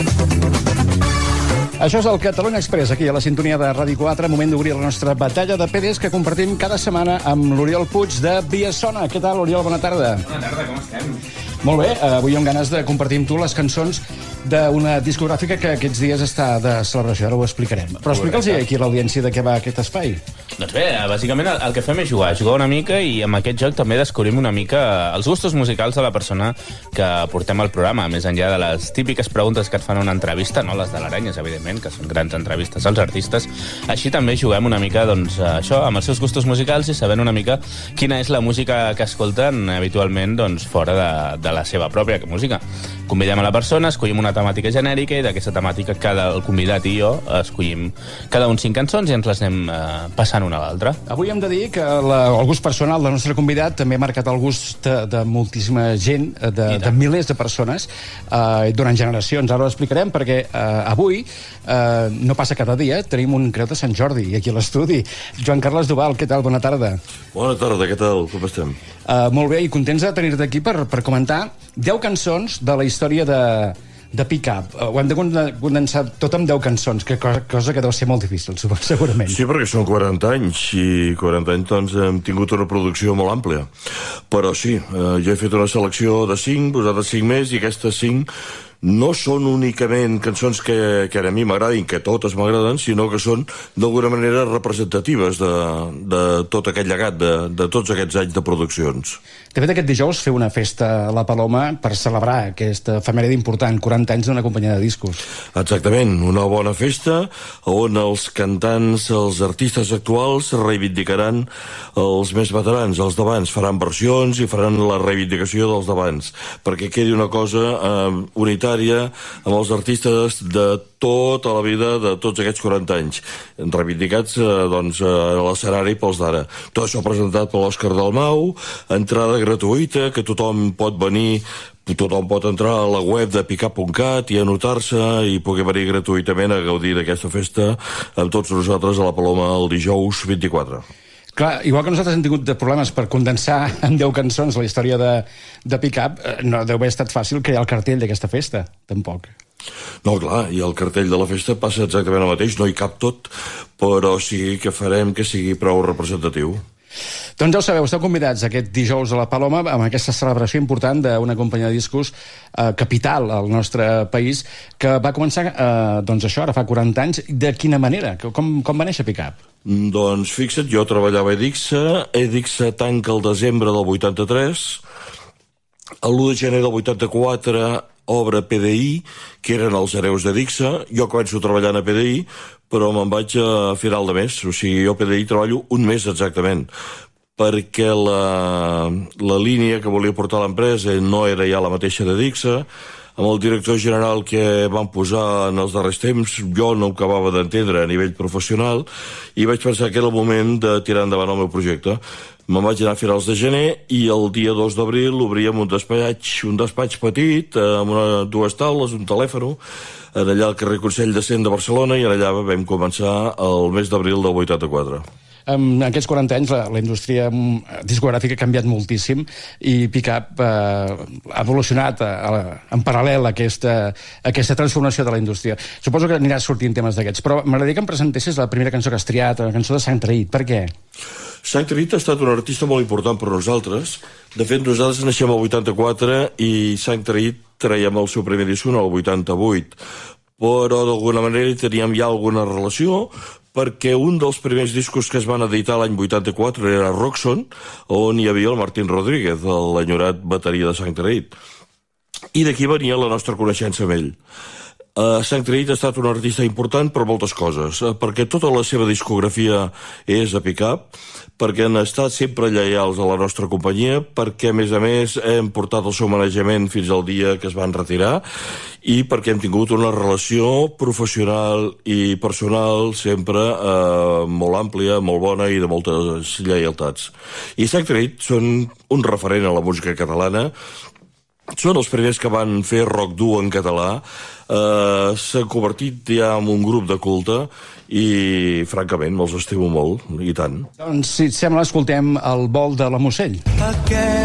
Això és el Catalunya Express, aquí a la sintonia de Ràdio 4, moment d'obrir la nostra batalla de PDs que compartim cada setmana amb l'Oriol Puig de Via Sona. Què tal, Oriol? Bona tarda. Bona tarda, com estem? Molt bé, avui amb ganes de compartir amb tu les cançons d'una discogràfica que aquests dies està de celebració, ara ho explicarem. Però explica'ls aquí a l'audiència de què va aquest espai. Doncs bé, bàsicament el que fem és jugar una mica i amb aquest joc també descobrim una mica els gustos musicals de la persona que portem al programa, més enllà de les típiques preguntes que et fan a una entrevista, no les de l'Aranyes, evidentment, que són grans entrevistes als artistes. Així també juguem una mica, doncs, això, amb els seus gustos musicals i sabent una mica quina és la música que escolten habitualment, doncs, fora de la seva pròpia música. Convidem a la persona, escollim una temàtica genèrica i d'aquesta temàtica el convidat i jo escollim cada un 5 cançons i ens les anem passant una a l'altra. Avui hem de dir que el gust personal del nostre convidat també ha marcat el gust de moltíssima gent, de milers de persones durant generacions. Ara ho explicarem perquè avui no passa cada dia, tenim un Creu de Sant Jordi aquí a l'estudi. Joan Carles Duval, què tal? Bona tarda. Bona tarda, què tal? Com estem? Molt bé, i contents de tenir-te aquí per comentar 10 cançons de la història de Pick Up. Ho hem de condensar tot amb 10 cançons, cosa que deu ser molt difícil, segurament. Sí, perquè són 40 anys, i 40 anys doncs, hem tingut una producció molt àmplia. Però sí, jo he fet una selecció de 5, vosaltres 5 més, i aquestes 5 no són únicament cançons que a mi m'agradin, que totes m'agraden, sinó que són d'alguna manera representatives de tot aquest llegat, de tots aquests anys de produccions. De fet, aquest dijous feu una festa a la Paloma per celebrar aquesta efemèride important, 40 anys d'una companyia de discos. Exactament, una bona festa on els cantants, els artistes actuals reivindicaran els més veterans, els d'abans, faran versions i faran la reivindicació dels d'abans, perquè quedi una cosa unitària amb els artistes de tota la vida de tots aquests 40 anys, reivindicats doncs, a l'escenari pels d'ara. Tot això presentat per l'Òscar Dalmau, entrada gratuïta, que tothom pot venir, tothom pot entrar a la web de pickup.cat i anotar-se i poder venir gratuïtament a gaudir d'aquesta festa amb tots nosaltres a la Paloma el dijous 24. Clar, igual que nosaltres hem tingut problemes per condensar en 10 cançons la història de Pick Up, no deu haver estat fàcil crear el cartell d'aquesta festa, tampoc. No, clar, i el cartell de la festa passa exactament el mateix, no hi cap tot, però sí que farem que sigui prou representatiu. Doncs ja ho sabeu, esteu convidats aquest dijous a la Paloma amb aquesta celebració important d'una companyia de discos capital al nostre país, que va començar, doncs això, ara fa 40 anys. De quina manera? Com va néixer Pick Up? Doncs fixa't, jo treballava a Edixa tanca el desembre del 83, l'1 de gener del 84 obre PDI, que eren els hereus d'Edixa, jo començo treballant a PDI, però me'n vaig a final de mes, o sigui, jo a PDI treballo un mes exactament, perquè la línia que volia portar l'empresa no era ja la mateixa d'Edixa, amb el director general que van posar en els darrers temps, jo no ho acabava d'entendre a nivell professional i vaig pensar que era el moment de tirar endavant el meu projecte. Me'n vaig anar a finals de gener i el dia 2 d'abril obríem un despatx petit amb dues taules, un telèfon, allà al carrer Consell de Cent de Barcelona, i allà vam començar el mes d'abril del 84. En aquests 40 anys la indústria discogràfica ha canviat moltíssim i Pick Up ha evolucionat en paral·lel a aquesta transformació de la indústria. Suposo que aniràs sortint temes d'aquests, però m'agradaria que em presentessis la primera cançó que has triat, la cançó de Sant Traït. Per què? Sant Traït ha estat un artista molt important per nosaltres. De fet, nosaltres naixem al 84 i Sant Traït traiem el seu primer disc al 88. Però d'alguna manera hi teníem ja alguna relació, perquè un dels primers discos que es van editar l'any 84 era Roxon, on hi havia el Martín Rodríguez, l'enyorat bateria de Sant Traït. I d'aquí venia la nostra coneixença amb ell. Sant Traït ha estat un artista important per moltes coses, perquè tota la seva discografia és a Pick Up, perquè han estat sempre lleials a la nostra companyia, perquè a més hem portat el seu manejament fins al dia que es van retirar i perquè hem tingut una relació professional i personal sempre molt àmplia, molt bona i de moltes lleialtats. I Sant Traït són un referent a la música catalana. Són els primers que van fer rock dur en català, s'ha convertit ja en un grup de culte i, francament, me'ls estimo molt, i tant. Doncs, si et sembla, escoltem el vol de la Musell.